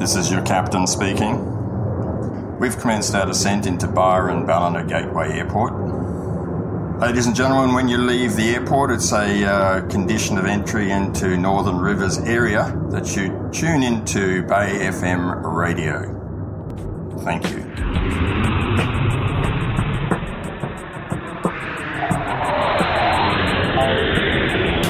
This is your captain speaking. We've commenced our descent into Byron Ballina Gateway Airport. Ladies and gentlemen, when you leave the airport, it's a condition of entry into Northern Rivers area that you tune into Bay FM radio. Thank you.